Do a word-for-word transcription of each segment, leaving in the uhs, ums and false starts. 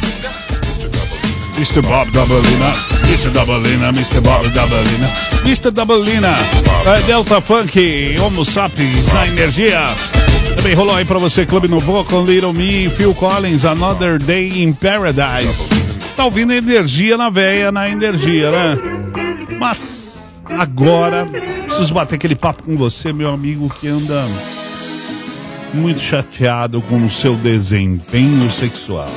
mister Bob Dabalina, mister Dabalina, mister Bob Dabalina, mister Dabalina, é, Delta Funk, Homo Sapiens na energia. Também rolou aí pra você Clube Nouveau com Little Me, Phil Collins, Another Day in Paradise. Tá ouvindo energia na veia, na energia, né? Mas agora preciso bater aquele papo com você, meu amigo, que anda muito chateado com o seu desempenho sexual.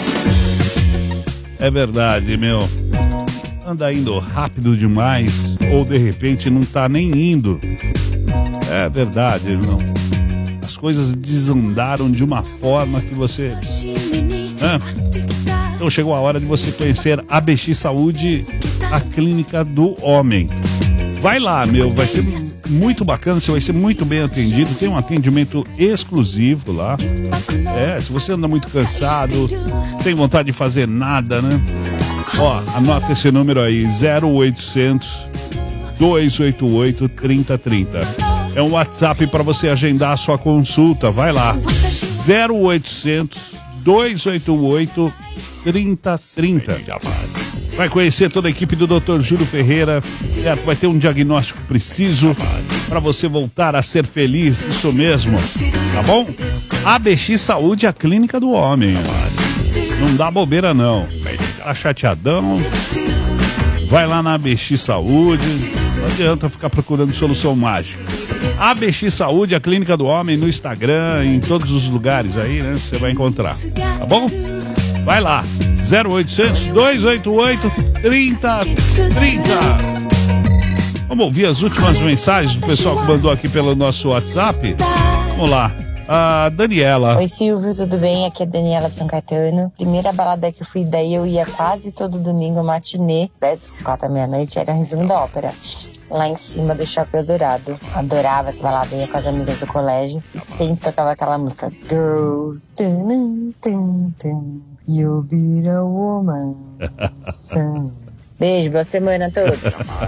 É verdade, meu. Anda indo rápido demais ou de repente não tá nem indo. É verdade, irmão. As coisas desandaram de uma forma que você... Hã? Então chegou a hora de você conhecer a A B X Saúde, a clínica do homem. Vai lá, meu, vai ser muito bacana, você vai ser muito bem atendido, tem um atendimento exclusivo lá. É, se você anda muito cansado, sem vontade de fazer nada, né? Ó, anota esse número aí, zero oitocentos, dois oito oito, três zero três zero. É um WhatsApp para você agendar a sua consulta, vai lá. zero oitocentos, dois oito oito, três zero três zero. Vai conhecer toda a equipe do doutor Júlio Ferreira, certo? Vai ter um diagnóstico preciso para você voltar a ser feliz, isso mesmo, tá bom? A B X Saúde, a clínica do homem. Não dá bobeira não. Tá chateadão? Vai lá na A B X Saúde, não adianta ficar procurando solução mágica. A B X Saúde, a clínica do homem, no Instagram, em todos os lugares aí, né? Você vai encontrar, tá bom? Vai lá, zero oitocentos, dois oito oito, três zero três zero. Vamos ouvir as últimas mensagens do pessoal que mandou aqui pelo nosso WhatsApp? Vamos lá. A Daniela. Oi, Silvio, tudo bem? Aqui é a Daniela de São Caetano. Primeira balada que eu fui daí, eu ia quase todo domingo, matinê, dez, quatro da meia-noite, era um resumo da ópera. Lá em cima do Shopping Dourado. Adorava essa balada, ia com as amigas do colégio e sempre tocava aquela música Girl, tum, tum, tum, you'll be a woman, son. Beijo, boa semana a todos.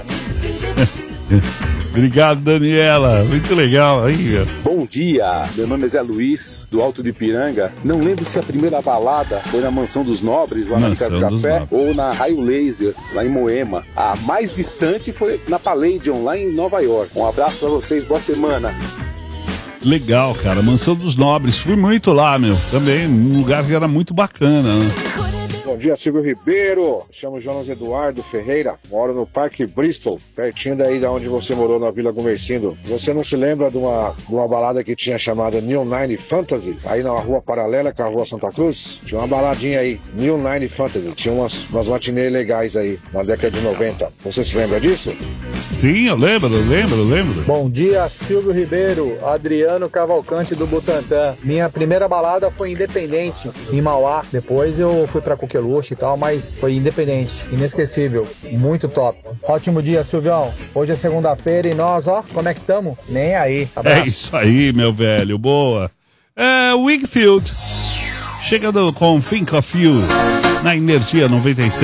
Obrigado, Daniela. Muito legal aí. Bom dia, meu nome é Zé Luiz, do Alto de Ipiranga. Não lembro se a primeira balada foi na Mansão dos Nobres, lá Mansão na Ricardo Café, ou na Raio Laser, lá em Moema. A mais distante foi na Palladium, lá em Nova York. Um abraço pra vocês, boa semana. Legal, cara. Mansão dos Nobres. Fui muito lá, meu. Também, um lugar que era muito bacana, né? Bom dia, Silvio Ribeiro. Chamo Jonas Eduardo Ferreira. Moro no Parque Bristol, pertinho daí da onde você morou, na Vila Gumercindo. Você não se lembra de uma, de uma balada que tinha chamada New Nine Fantasy? Aí na rua paralela com a rua Santa Cruz? Tinha uma baladinha aí, New Nine Fantasy. Tinha umas, umas matinês legais aí, na década de noventa. Você se lembra disso? Sim, eu lembro, eu lembro, eu lembro. Bom dia, Silvio Ribeiro, Adriano Cavalcante do Butantã. Minha primeira balada foi Independente, em Mauá. Depois eu fui pra Coqueluche e tal, mas foi Independente, inesquecível, muito top. Ótimo dia, Silvião. Hoje é segunda-feira e nós, ó, como é que estamos? Nem aí. Abraço. É isso aí, meu velho, boa. É, Wigfield, chegando com Think of You, na Energia noventa e sete.